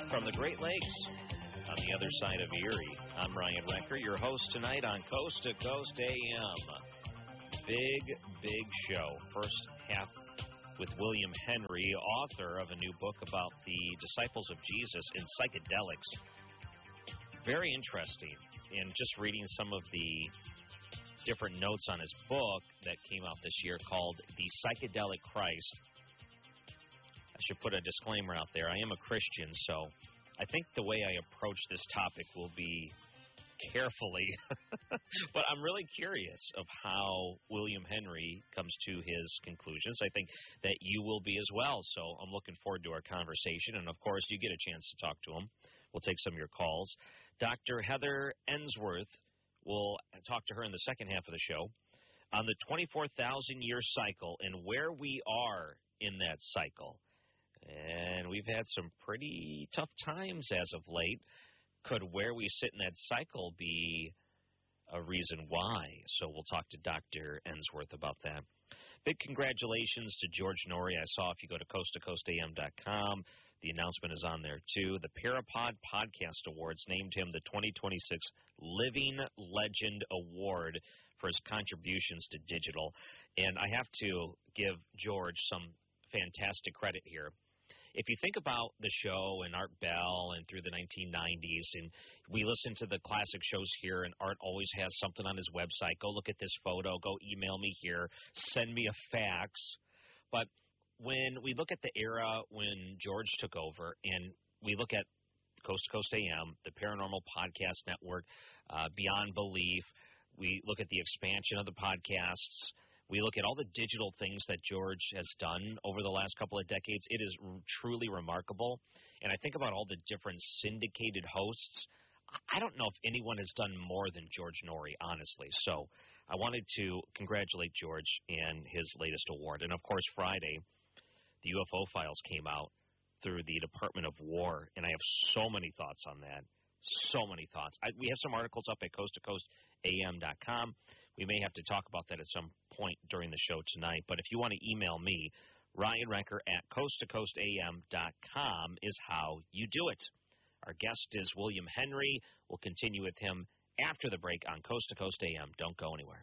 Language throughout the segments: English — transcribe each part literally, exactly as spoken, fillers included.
From the Great Lakes on the other side of Erie, I'm Ryan Renker, your host tonight on Coast to Coast A M. Big, big show. First half with William Henry, author of a new book about the disciples of Jesus in psychedelics. Very interesting. In just reading some of the different notes on his book that came out this year called The Psychedelic Christ. I should put a disclaimer out there. I am a Christian, so I think the way I approach this topic will be carefully. But I'm really curious of how William Henry comes to his conclusions. I think that you will be as well, so I'm looking forward to our conversation. And, of course, you get a chance to talk to him. We'll take some of your calls. Doctor Heather Ensworth, we'll talk to her in the second half of the show on the twenty-four thousand year cycle and where we are in that cycle. And we've had some pretty tough times as of late. Could where we sit in that cycle be a reason why? So we'll talk to Doctor Ensworth about that. Big congratulations to George Noory. I saw if you go to coast to coast A M dot com, the announcement is on there too. The Parapod Podcast Awards named him the twenty twenty-six Living Legend Award for his contributions to digital. And I have to give George some fantastic credit here. If you think about the show and Art Bell and through the nineteen nineties, and we listen to the classic shows here, and Art always has something on his website. Go look at this photo. Go email me here. Send me a fax. But when we look at the era when George took over, and we look at Coast to Coast A M, the Paranormal Podcast Network, uh, Beyond Belief, we look at the expansion of the podcasts. We look at all the digital things that George has done over the last couple of decades. It is r- truly remarkable. And I think about all the different syndicated hosts. I don't know if anyone has done more than George Noory, honestly. So I wanted to congratulate George and his latest award. And, of course, Friday, the U F O files came out through the Department of War, and I have so many thoughts on that. So many thoughts. I, we have some articles up at coast to coast A M dot com. We may have to talk about that at some point during the show tonight. But if you want to email me, Ryan Renker at coast to coast A M dot com is how you do it. Our guest is William Henry. We'll continue with him after the break on Coast to Coast A M. Don't go anywhere.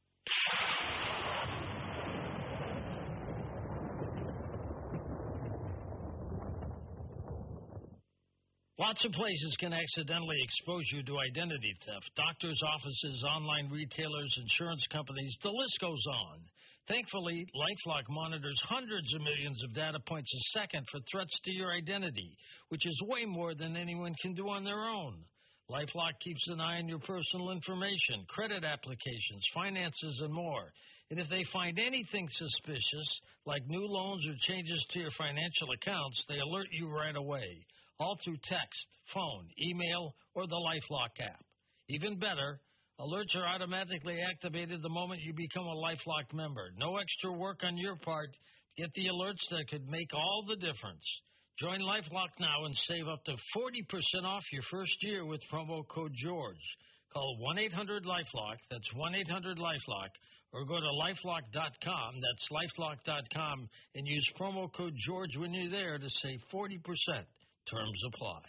Lots of places can accidentally expose you to identity theft. Doctors' offices, online retailers, insurance companies, the list goes on. Thankfully, LifeLock monitors hundreds of millions of data points a second for threats to your identity, which is way more than anyone can do on their own. LifeLock keeps an eye on your personal information, credit applications, finances, and more. And if they find anything suspicious, like new loans or changes to your financial accounts, they alert you right away, all through text, phone, email, or the LifeLock app. Even better, alerts are automatically activated the moment you become a LifeLock member. No extra work on your part. Get the alerts that could make all the difference. Join LifeLock now and save up to forty percent off your first year with promo code George. Call one eight hundred LifeLock, that's one eight hundred LifeLock, or go to lifelock dot com, that's lifelock dot com, and use promo code George when you're there to save forty percent. Terms apply.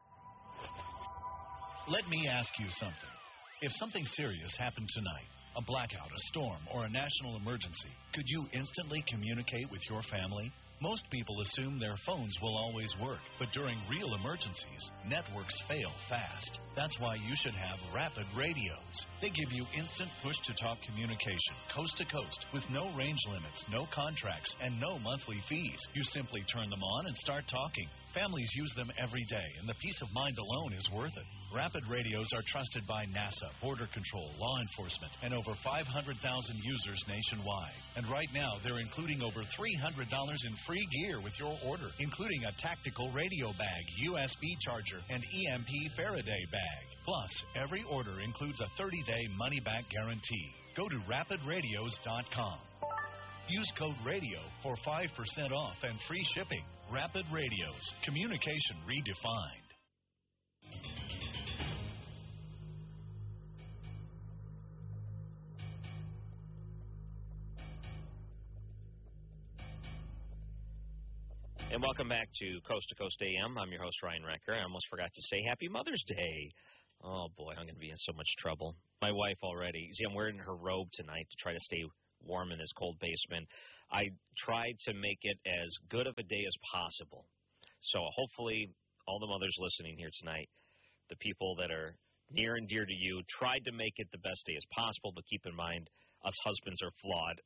Let me ask you something. If something serious happened tonight, a blackout, a storm, or a national emergency, could you instantly communicate with your family? Most people assume their phones will always work, but during real emergencies, networks fail fast. That's why you should have Rapid Radios. They give you instant push-to-talk communication, coast to coast, with no range limits, no contracts, and no monthly fees. You simply turn them on and start talking. Families use them every day, and the peace of mind alone is worth it. Rapid Radios are trusted by NASA, Border Control, law enforcement, and over five hundred thousand users nationwide. And right now, they're including over three hundred dollars in free gear with your order, including a tactical radio bag, U S B charger, and E M P Faraday bag. Plus, every order includes a thirty day money-back guarantee. Go to rapid radios dot com. Use code RADIO for five percent off and free shipping. Rapid Radios. Communication redefined. And Welcome back to Coast to Coast A M. I'm your host, Ryan Recker. I almost forgot to say Happy Mother's Day. Oh, boy, I'm going to be in so much trouble. My wife already. See, I'm wearing her robe tonight to try to stay warm in this cold basement. I tried to make it as good of a day as possible. So hopefully all the mothers listening here tonight, the people that are near and dear to you, tried to make it the best day as possible, but keep in mind, us husbands are flawed.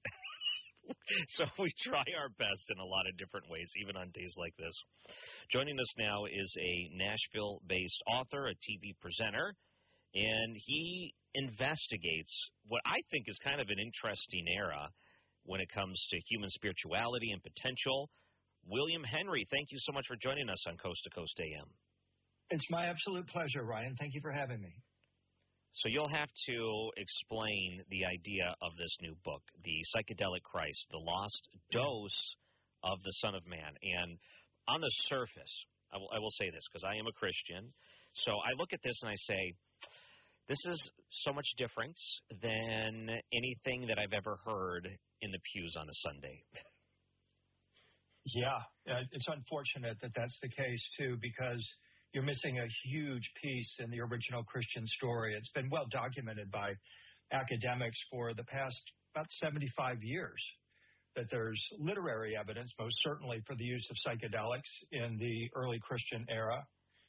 So we try our best in a lot of different ways, even on days like this. Joining us now is a Nashville-based author, a T V presenter, and he investigates what I think is kind of an interesting era when it comes to human spirituality and potential. William Henry, thank you so much for joining us on Coast to Coast A M. It's my absolute pleasure, Ryan. Thank you for having me. So you'll have to explain the idea of this new book, The Psychedelic Christ, The Lost Dose of the Son of Man. And on the surface, I will, I will say this, because I am a Christian, so I look at this and I say, this is so much different than anything that I've ever heard in the pews on a Sunday. Yeah, uh, it's unfortunate that that's the case, too, because you're missing a huge piece in the original Christian story. It's been well documented by academics for the past about seventy-five years that there's literary evidence, most certainly, for the use of psychedelics in the early Christian era.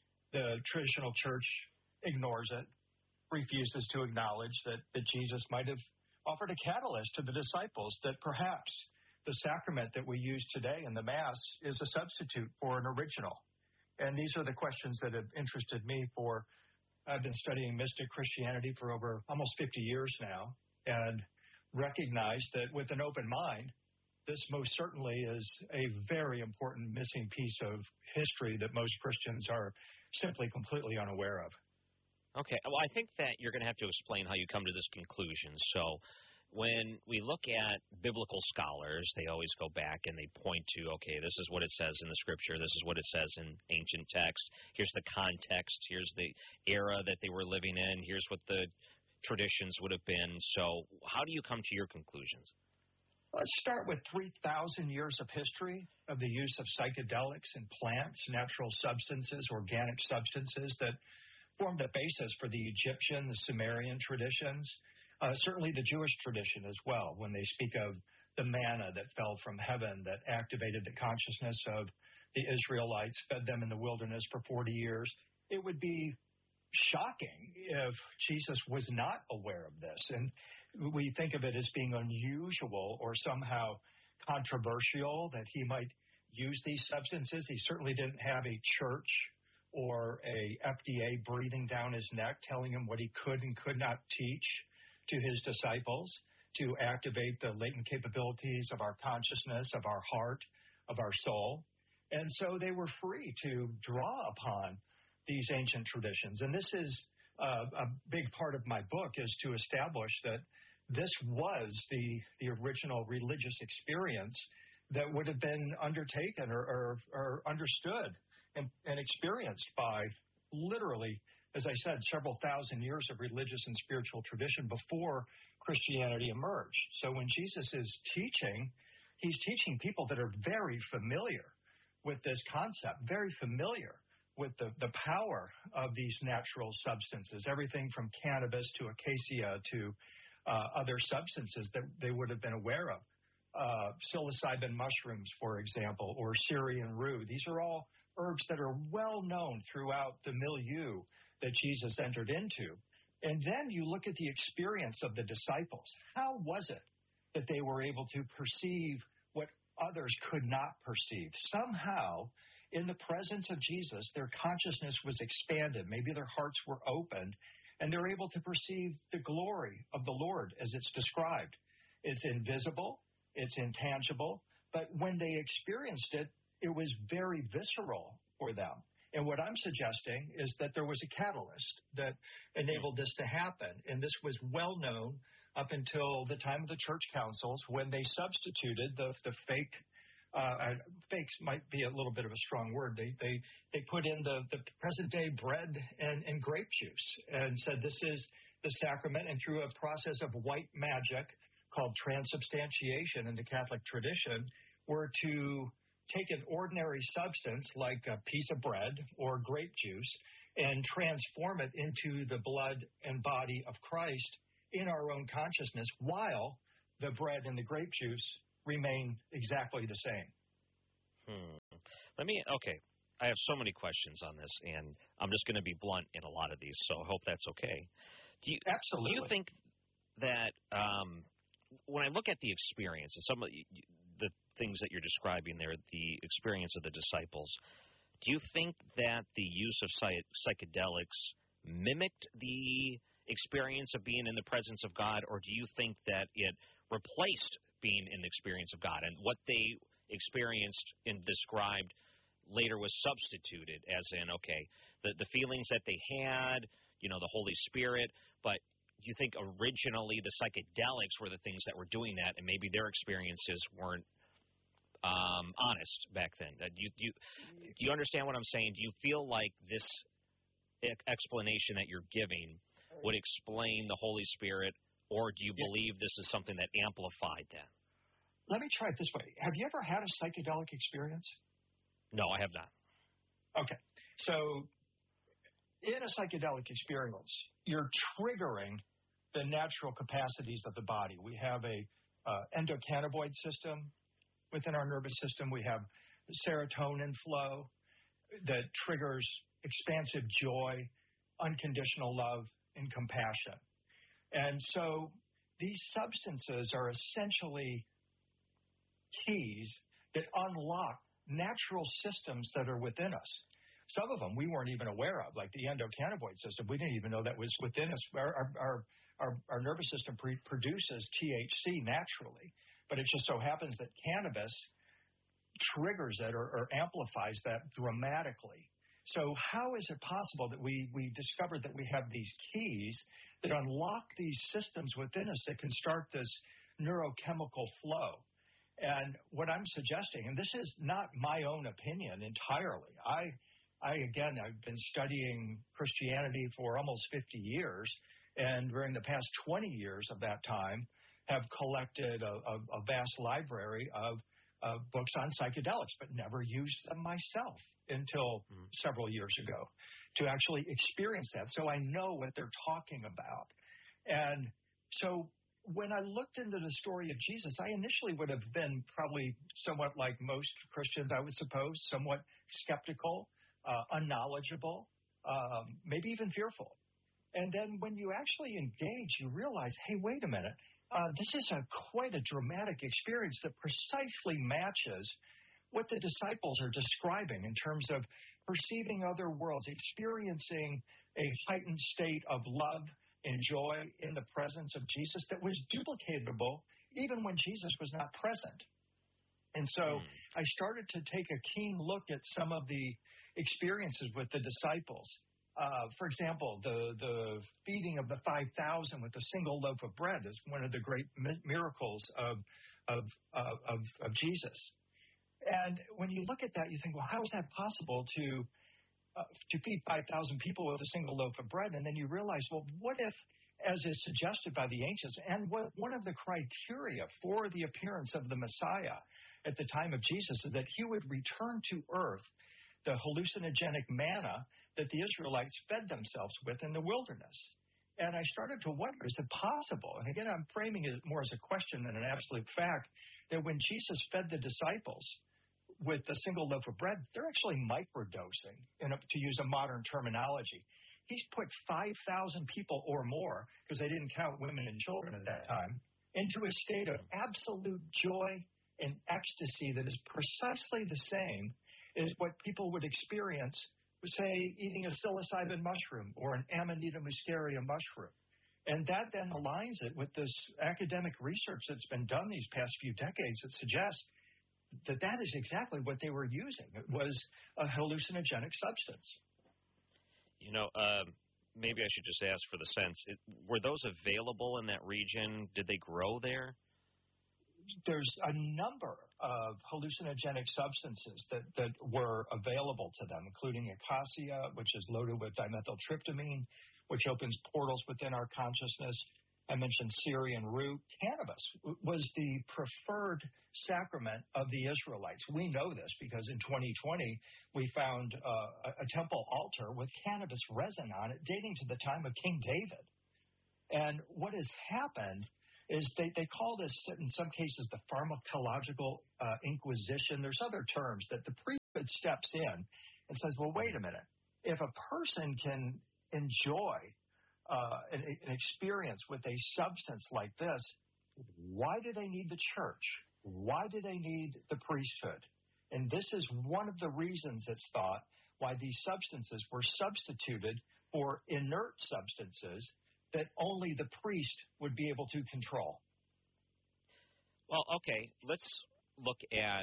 The traditional church ignores it, refuses to acknowledge that, that Jesus might have offered a catalyst to the disciples, that perhaps the sacrament that we use today in the Mass is a substitute for an original. And these are the questions that have interested me for, I've been studying mystic Christianity for over almost fifty years now, and recognize that with an open mind, this most certainly is a very important missing piece of history that most Christians are simply completely unaware of. Okay. Well, I think that you're going to have to explain how you come to this conclusion. So when we look at biblical scholars, they always go back and they point to, okay, this is what it says in the Scripture, this is what it says in ancient text, here's the context, here's the era that they were living in, here's what the traditions would have been. So how do you come to your conclusions? Let's start with three thousand years of history of the use of psychedelics in plants, natural substances, organic substances that formed the basis for the Egyptian, the Sumerian traditions. Uh, certainly the Jewish tradition as well, when they speak of the manna that fell from heaven that activated the consciousness of the Israelites, fed them in the wilderness for forty years. It would be shocking if Jesus was not aware of this. And we think of it as being unusual or somehow controversial that he might use these substances. He certainly didn't have a church or a F D A breathing down his neck telling him what he could and could not teach to his disciples, to activate the latent capabilities of our consciousness, of our heart, of our soul. And so they were free to draw upon these ancient traditions. And this is uh, a big part of my book, is to establish that this was the, the original religious experience that would have been undertaken or, or, or understood and, and experienced by literally, as I said, several thousand years of religious and spiritual tradition before Christianity emerged. So when Jesus is teaching, he's teaching people that are very familiar with this concept, very familiar with the, the power of these natural substances, everything from cannabis to acacia to uh, other substances that they would have been aware of. Uh, psilocybin mushrooms, for example, or Syrian rue. These are all herbs that are well known throughout the milieu that Jesus entered into. And then you look at the experience of the disciples. How was it that they were able to perceive what others could not perceive? Somehow, in the presence of Jesus, their consciousness was expanded. Maybe their hearts were opened, and they're able to perceive the glory of the Lord as it's described. It's invisible, it's intangible, but when they experienced it, it was very visceral for them. And what I'm suggesting is that there was a catalyst that enabled this to happen. And this was well known up until the time of the church councils, when they substituted the, the fake, uh, fakes might be a little bit of a strong word. They they, they put in the, the present day bread and, and grape juice and said this is the sacrament. And through a process of white magic called transubstantiation in the Catholic tradition, were to take an ordinary substance like a piece of bread or grape juice and transform it into the blood and body of Christ in our own consciousness while the bread and the grape juice remain exactly the same. Hmm. Let me, okay, I have so many questions on this, and I'm just going to be blunt in a lot of these, so I hope that's okay. Do you, Absolutely. Do you think that um, when I look at the experience and some of the, the things that you're describing there, the experience of the disciples, do you think that the use of psych- psychedelics mimicked the experience of being in the presence of God, or do you think that it replaced being in the experience of God, and what they experienced and described later was substituted, as in, okay, the, the feelings that they had, you know, the Holy Spirit, but do you think originally the psychedelics were the things that were doing that, and maybe their experiences weren't um, honest back then? Uh, do, you, do, you, do you understand what I'm saying? Do you feel like this explanation that you're giving would explain the Holy Spirit, or do you yeah. believe this is something that amplified that? Let me try it this way. Have you ever had a psychedelic experience? No, I have not. Okay. So in a psychedelic experience, you're triggering the natural capacities of the body. We have a uh, endocannabinoid system within our nervous system. We have serotonin flow that triggers expansive joy, unconditional love, and compassion. And so these substances are essentially keys that unlock natural systems that are within us. Some of them we weren't even aware of, like the endocannabinoid system. We didn't even know that was within us. Our, our, our, our nervous system pre- produces T H C naturally, but it just so happens that cannabis triggers it or, or amplifies that dramatically. So how is it possible that we, we discovered that we have these keys that unlock these systems within us that can start this neurochemical flow? And what I'm suggesting, and this is not my own opinion entirely, I, I again, I've been studying Christianity for almost fifty years, and during the past twenty years of that time, have collected a, a, a vast library of, of books on psychedelics, but never used them myself until mm. several years ago to actually experience that. So I know what they're talking about. And so when I looked into the story of Jesus, I initially would have been probably somewhat like most Christians, I would suppose, somewhat skeptical, uh, unknowledgeable, um, maybe even fearful. And then when you actually engage, you realize, hey, wait a minute, uh, this is a quite a dramatic experience that precisely matches what the disciples are describing in terms of perceiving other worlds, experiencing a heightened state of love and joy in the presence of Jesus that was duplicatable even when Jesus was not present. And so mm. I started to take a keen look at some of the experiences with the disciples. Uh, for example, the, the feeding of the five thousand with a single loaf of bread is one of the great mi- miracles of, of, uh, of, of Jesus. And when you look at that, you think, well, how is that possible to Uh, to feed five thousand people with a single loaf of bread? And then you realize, well, what if, as is suggested by the ancients, and what, one of the criteria for the appearance of the Messiah at the time of Jesus is that he would return to earth the hallucinogenic manna that the Israelites fed themselves with in the wilderness. And I started to wonder, is it possible? And again, I'm framing it more as a question than an absolute fact, that when Jesus fed the disciples with a single loaf of bread, they're actually microdosing, in a, to use a modern terminology. He's put five thousand people or more, because they didn't count women and children at that time, into a state of absolute joy and ecstasy that is precisely the same as what people would experience with, say, eating a psilocybin mushroom or an Amanita muscaria mushroom. And that then aligns it with this academic research that's been done these past few decades that suggests that that is exactly what they were using. It was a hallucinogenic substance. You know, uh, maybe I should just ask for the sense. It, were those available in that region? Did they grow there? There's a number of hallucinogenic substances that, that were available to them, including acacia, which is loaded with dimethyltryptamine, which opens portals within our consciousness. I mentioned Syrian root. Cannabis was the preferred sacrament of the Israelites. We know this because in twenty twenty, we found uh, a temple altar with cannabis resin on it dating to the time of King David. And what has happened is they, they call this, in some cases, the pharmacological uh, inquisition. There's other terms that the priesthood steps in and says, well, wait a minute. If a person can enjoy Uh, an, an experience with a substance like this, why do they need the church? Why do they need the priesthood? And this is one of the reasons it's thought why these substances were substituted for inert substances that only the priest would be able to control. Well, okay, let's look at,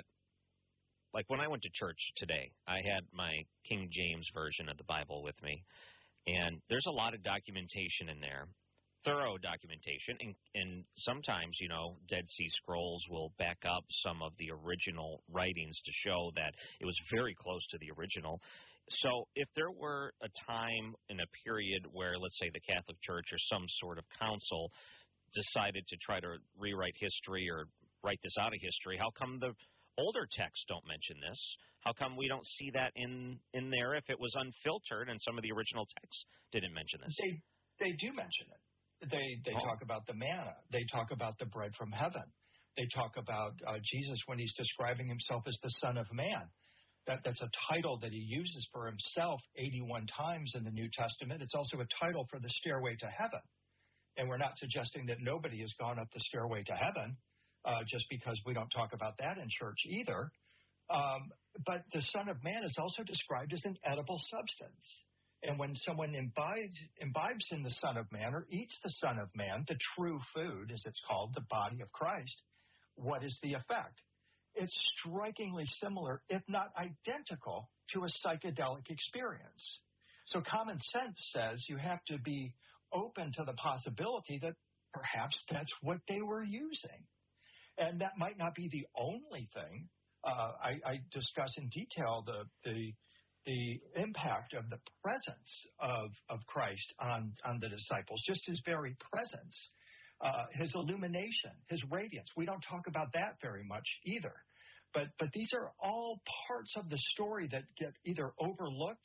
like when I went to church today, I had my King James Version of the Bible with me. And there's a lot of documentation in there, thorough documentation, and, and sometimes, you know, Dead Sea Scrolls will back up some of the original writings to show that it was very close to the original. So if there were a time in a period where, let's say, the Catholic Church or some sort of council decided to try to rewrite history or write this out of history, how come the older texts don't mention this? How come we don't see that in, in there if it was unfiltered and some of the original texts didn't mention this? They they do mention it. They they oh. talk about the manna. They talk about the bread from heaven. They talk about uh, Jesus when he's describing himself as the Son of Man. That that's a title that he uses for himself eighty-one times in the New Testament. It's also a title for the stairway to heaven. And we're not suggesting that nobody has gone up the stairway to heaven. Uh, just because we don't talk about that in church either. Um, but the Son of Man is also described as an edible substance. And when someone imbibes, imbibes in the Son of Man or eats the Son of Man, the true food, as it's called, the body of Christ, what is the effect? It's strikingly similar, if not identical, to a psychedelic experience. So common sense says you have to be open to the possibility that perhaps that's what they were using. And that might not be the only thing. Uh, I, I discuss in detail the, the the impact of the presence of, of Christ on, on the disciples, just his very presence, uh, his illumination, his radiance. We don't talk about that very much either. But but these are all parts of the story that get either overlooked,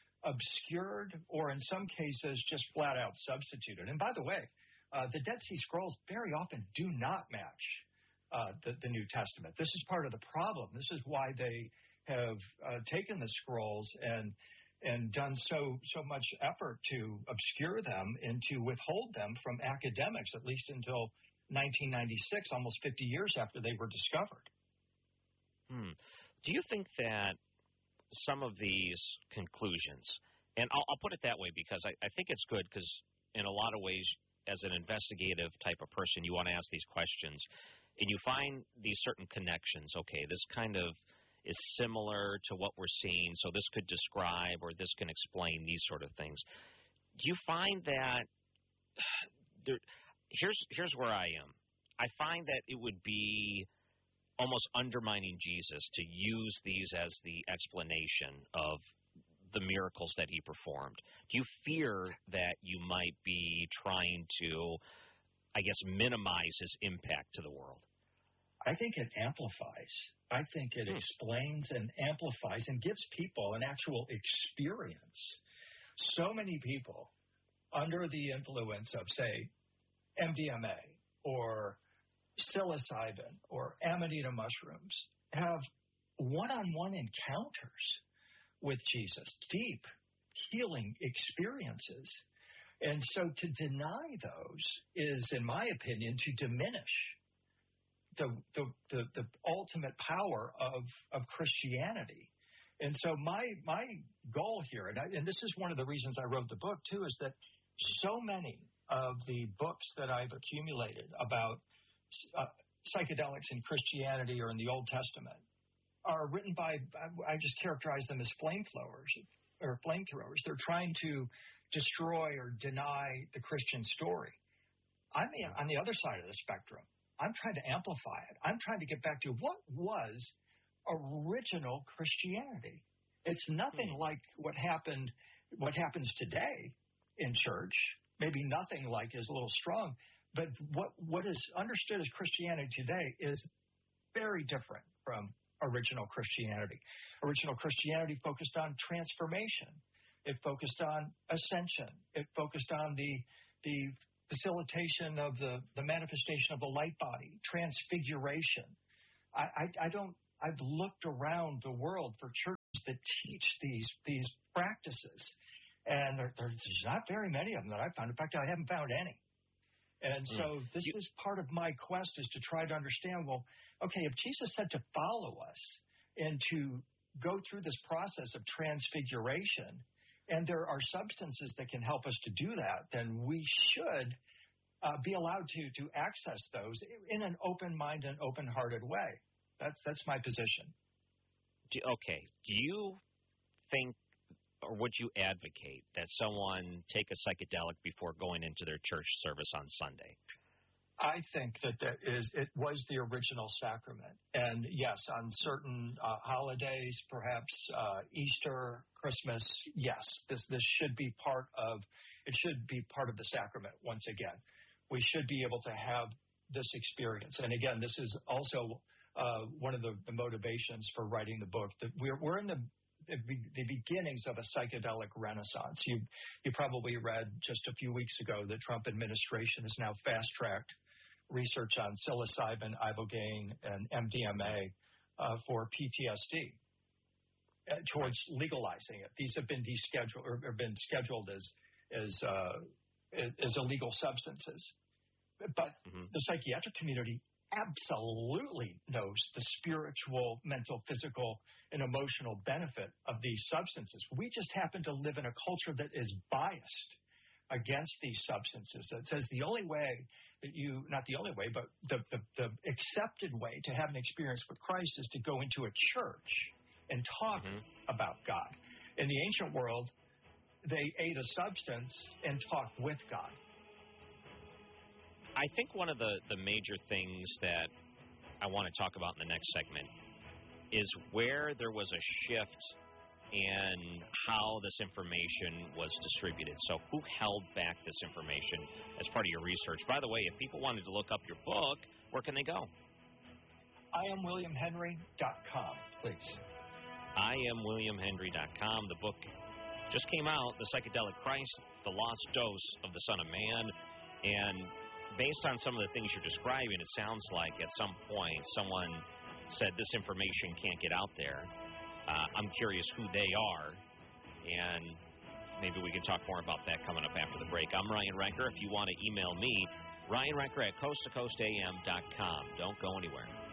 obscured, or in some cases just flat out substituted. And by the way, uh, the Dead Sea Scrolls very often do not match Uh, the, the New Testament. This is part of the problem. This is why they have uh, taken the scrolls and and done so so much effort to obscure them and to withhold them from academics, at least until nineteen ninety-six, almost fifty years after they were discovered. Hmm. Do you think that some of these conclusions, and I'll, I'll put it that way because I, I think it's good because in a lot of ways, as an investigative type of person, you want to ask these questions. And you find these certain connections. Okay, this kind of is similar to what we're seeing, so this could describe or this can explain these sort of things. Do you find that there, here's here's where I am. I find that it would be almost undermining Jesus to use these as the explanation of the miracles that he performed. Do you fear that you might be trying to, I guess, minimize his impact to the world? I think it amplifies. I think it hmm. explains and amplifies and gives people an actual experience. So many people under the influence of, say, M D M A or psilocybin or amanita mushrooms have one-on-one encounters with Jesus, deep healing experiences. And so to deny those is, in my opinion, to diminish the the, the, the ultimate power of, of Christianity. And so my my goal here, and, I, and this is one of the reasons I wrote the book, too, is that so many of the books that I've accumulated about uh, psychedelics in Christianity or in the Old Testament are written by, I just characterize them as flamethrowers or flamethrowers. They're trying to destroy or deny the Christian story. I'm the, on the other side of the spectrum. I'm trying to amplify it. I'm trying to get back to what was original Christianity. It's nothing mm. like what happened, what happens today in church. Maybe nothing like is a little strong, but what what is understood as Christianity today is very different from original Christianity. Original Christianity focused on transformation. It focused on ascension. It focused on the the facilitation of the, the manifestation of the light body, transfiguration. I, I, I don't. I've looked around the world for churches that teach these these practices, and there, there's not very many of them that I've found. In fact, I haven't found any. And so this you, is part of my quest is to try to understand, well, okay, if Jesus said to follow us and to go through this process of transfiguration, and there are substances that can help us to do that, then we should uh, be allowed to to access those in an open mind and open-hearted way. That's that's my position. Do, okay. Do you think, or would you advocate that someone take a psychedelic before going into their church service on Sunday? I think that that is it was the original sacrament, and yes, on certain uh, holidays, perhaps uh, Easter, Christmas, yes, this this should be part of it should be part of the sacrament. Once again, we should be able to have this experience, and again, this is also uh, one of the, the motivations for writing the book. That we're we're in the the beginnings of a psychedelic renaissance. You you probably read just a few weeks ago the Trump administration has now fast-tracked research on psilocybin, ibogaine, and M D M A uh, for P T S D uh, towards legalizing it. These have been descheduled or, or been scheduled as as uh, as illegal substances. But mm-hmm. the psychiatric community absolutely knows the spiritual, mental, physical, and emotional benefit of these substances. We just happen to live in a culture that is biased against these substances, that says the only way that you, not the only way, but the, the, the accepted way to have an experience with Christ is to go into a church and talk mm-hmm. about God. In the ancient world, they ate a substance and talked with God. I think one of the, the major things that I want to talk about in the next segment is where there was a shift in how this information was distributed. So who held back this information as part of your research? By the way, if people wanted to look up your book, where can they go? I am william henry dot com, please. I am william henry dot com. The book just came out, The Psychedelic Christ, The Lost Dose of the Son of Man, and based on some of the things you're describing, it sounds like at some point someone said this information can't get out there. Uh, I'm curious who they are, and maybe we can talk more about that coming up after the break. I'm Ryan Renker. If you want to email me, Ryan Renker at coast to coast a m dot com. Don't go anywhere.